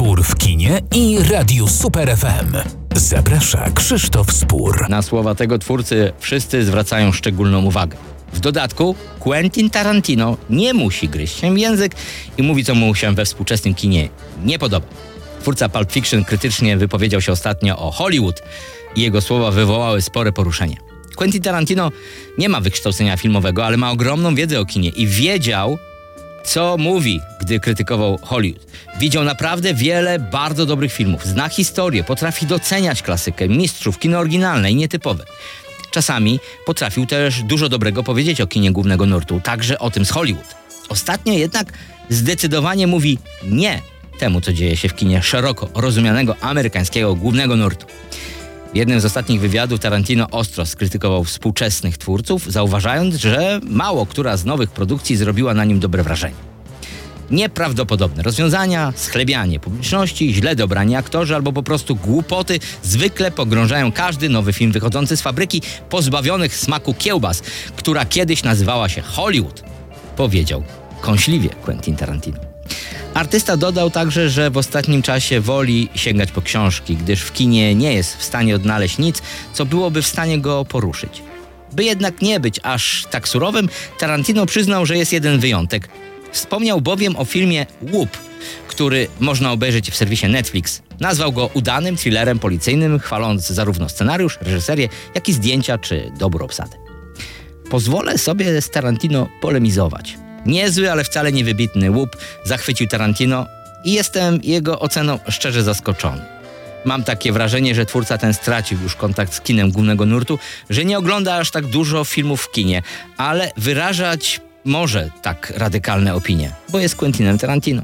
Spór w kinie i Radiu Super FM. Zaprasza Krzysztof Spór. Na słowa tego twórcy wszyscy zwracają szczególną uwagę. W dodatku Quentin Tarantino nie musi gryźć się w język i mówi, co mu się we współczesnym kinie nie podoba. Twórca Pulp Fiction krytycznie wypowiedział się ostatnio o Hollywood i jego słowa wywołały spore poruszenie. Quentin Tarantino nie ma wykształcenia filmowego, ale ma ogromną wiedzę o kinie i wiedział, co mówi, gdy krytykował Hollywood. Widział naprawdę wiele bardzo dobrych filmów, zna historię, potrafi doceniać klasykę, mistrzów, kino oryginalne i nietypowe. Czasami potrafił też dużo dobrego powiedzieć o kinie głównego nurtu, także o tym z Hollywood. Ostatnio jednak zdecydowanie mówi nie temu, co dzieje się w kinie szeroko rozumianego amerykańskiego głównego nurtu. W jednym z ostatnich wywiadów Tarantino ostro skrytykował współczesnych twórców, zauważając, że mało która z nowych produkcji zrobiła na nim dobre wrażenie. Nieprawdopodobne rozwiązania, schlebianie publiczności, źle dobrani aktorzy albo po prostu głupoty zwykle pogrążają każdy nowy film wychodzący z fabryki pozbawionych smaku kiełbas, która kiedyś nazywała się Hollywood, powiedział kąśliwie Quentin Tarantino. Artysta dodał także, że w ostatnim czasie woli sięgać po książki, gdyż w kinie nie jest w stanie odnaleźć nic, co byłoby w stanie go poruszyć. By jednak nie być aż tak surowym, Tarantino przyznał, że jest jeden wyjątek. Wspomniał bowiem o filmie Łup, który można obejrzeć w serwisie Netflix. Nazwał go udanym thrillerem policyjnym, chwaląc zarówno scenariusz, reżyserię, jak i zdjęcia czy dobrą obsadę. Pozwolę sobie z Tarantino polemizować. Niezły, ale wcale nie wybitny Łup zachwycił Tarantino i jestem jego oceną szczerze zaskoczony. Mam takie wrażenie, że twórca ten stracił już kontakt z kinem głównego nurtu, że nie ogląda aż tak dużo filmów w kinie, ale wyrażać może tak radykalne opinie, bo jest Quentinem Tarantino.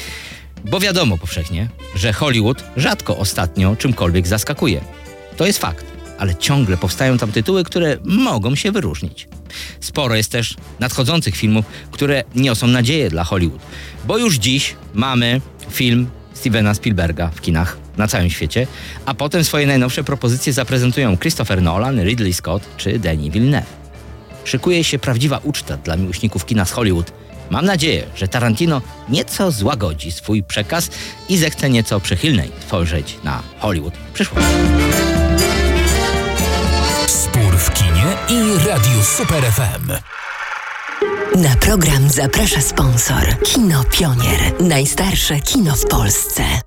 Bo wiadomo powszechnie, że Hollywood rzadko ostatnio czymkolwiek zaskakuje. To jest fakt, ale ciągle powstają tam tytuły, które mogą się wyróżnić. Sporo jest też nadchodzących filmów, które niosą nadzieję dla Hollywood, bo już dziś mamy film Stevena Spielberga w kinach na całym świecie, a potem swoje najnowsze propozycje zaprezentują Christopher Nolan, Ridley Scott czy Denis Villeneuve. Szykuje się prawdziwa uczta dla miłośników kina z Hollywood. Mam nadzieję, że Tarantino nieco złagodzi swój przekaz i zechce nieco przychylniej spojrzeć na Hollywood w przyszłości. Spór w kinie i Radiu Super FM. Na program zaprasza sponsor. Kino Pionier. Najstarsze kino w Polsce.